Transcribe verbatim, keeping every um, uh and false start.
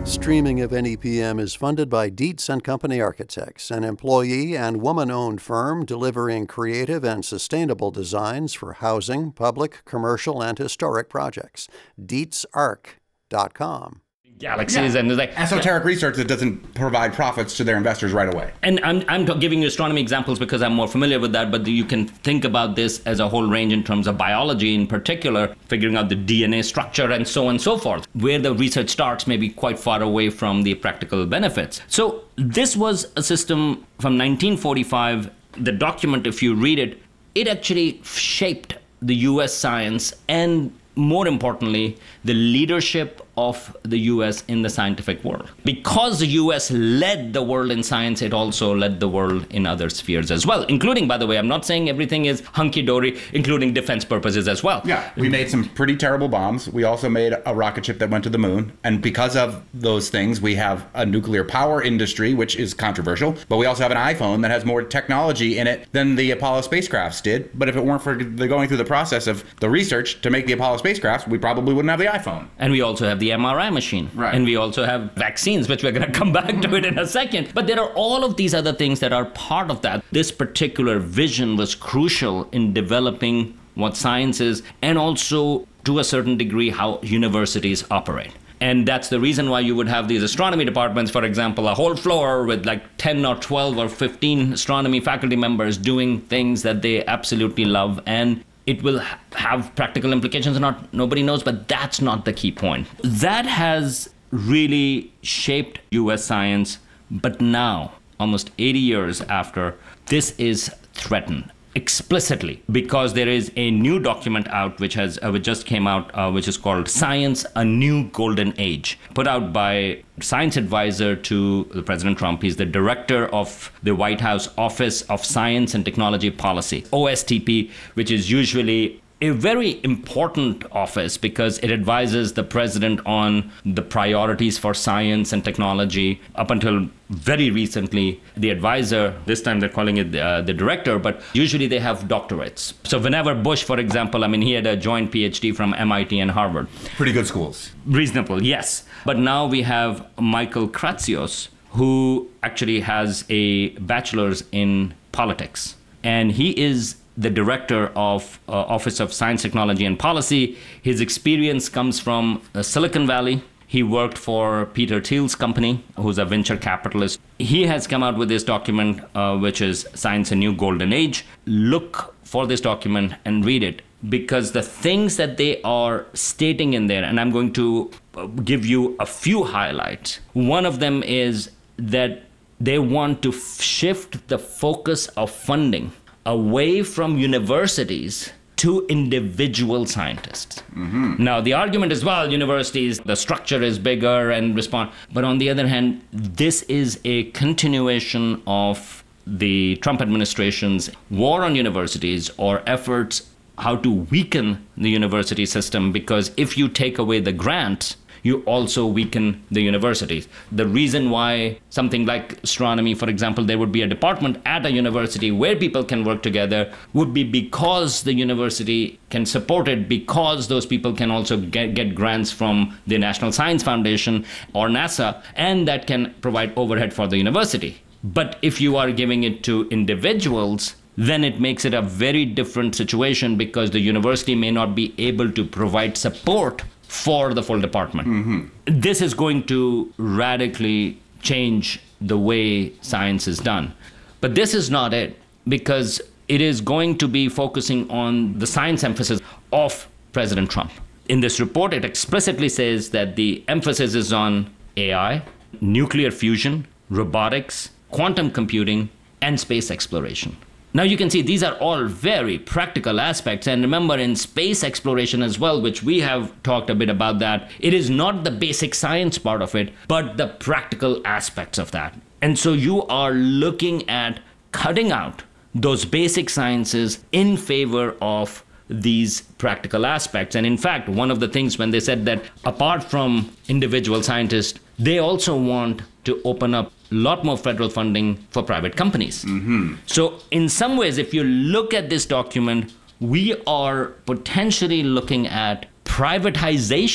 Streaming of N E P M is funded by Dietz and Company Architects, an employee and woman-owned firm delivering creative and sustainable designs for housing, public, commercial, and historic projects. Dietz Arch dot com. Galaxies yeah. and like esoteric research that doesn't provide profits to their investors right away. And I'm I'm giving you astronomy examples because I'm more familiar with that, but you can think about this as a whole range in terms of biology in particular, figuring out the D N A structure and so on and so forth. Where the research starts may be quite far away from the practical benefits. So this was a system from nineteen forty-five. The document, if you read it, it actually shaped the U S science and, more importantly, the leadership of the U S in the scientific world. Because the U S led the world in science, it also led the world in other spheres as well, including, by the way, I'm not saying everything is hunky-dory, including defense purposes as well. Yeah, we made some pretty terrible bombs. We also made a rocket ship that went to the moon. And because of those things, we have a nuclear power industry, which is controversial. But we also have an iPhone that has more technology in it than the Apollo spacecrafts did. But if it weren't for the going through the process of the research to make the Apollo spacecrafts, we probably wouldn't have the iPhone. And we also have the M R I machine. Right. And we also have vaccines, which we're going to come back to it in a second. But there are all of these other things that are part of that. This particular vision was crucial in developing what science is, and also, to a certain degree, how universities operate. And that's the reason why you would have these astronomy departments, for example, a whole floor with like ten or twelve or fifteen astronomy faculty members doing things that they absolutely love. And it will ha- have practical implications or not, nobody knows, but that's not the key point. That has really shaped U S science, but now, almost eighty years after, this is threatened explicitly because there is a new document out which has uh, which just came out, uh, which is called Science, A New Golden Age, put out by science advisor to the President Trump. He's the director of the White House Office of Science and Technology Policy, O S T P, which is usually a very important office because it advises the president on the priorities for science and technology. Up until very recently, the advisor, this time they're calling it uh, the director, but usually they have doctorates. So whenever Bush, for example, I mean, he had a joint PhD from M I T and Harvard. Pretty good schools. Reasonable, yes. But now we have Michael Kratsios, who actually has a bachelor's in politics. And he is the director of uh, Office of Science, Technology, and Policy. His experience comes from uh, Silicon Valley. He worked for Peter Thiel's company, who's a venture capitalist. He has come out with this document, uh, which is Science, A New Golden Age. Look for this document and read it, because the things that they are stating in there, and I'm going to give you a few highlights. One of them is that they want to f- shift the focus of funding away from universities to individual scientists. Mm-hmm. Now, the argument is, well, universities, the structure is bigger and respond. But on the other hand, this is a continuation of the Trump administration's war on universities, or efforts how to weaken the university system, because if you take away the grant, you also weaken the universities. The reason why something like astronomy, for example, there would be a department at a university where people can work together, would be because the university can support it, because those people can also get, get grants from the National Science Foundation or NASA, and that can provide overhead for the university. But if you are giving it to individuals, then it makes it a very different situation, because the university may not be able to provide support for the full department. Mm-hmm. This is going to radically change the way science is done. But this is not it, because it is going to be focusing on the science emphasis of President Trump. In this report, it explicitly says that the emphasis is on A I, nuclear fusion, robotics, quantum computing, and space exploration. Now you can see these are all very practical aspects. And remember, in space exploration as well, which we have talked a bit about that, it is not the basic science part of it, but the practical aspects of that. And so you are looking at cutting out those basic sciences in favor of these practical aspects. And in fact, one of the things when they said that apart from individual scientists, they also want to open up a lot more federal funding for private companies. Mm-hmm. So in some ways, if you look at this document, we are potentially looking at privatization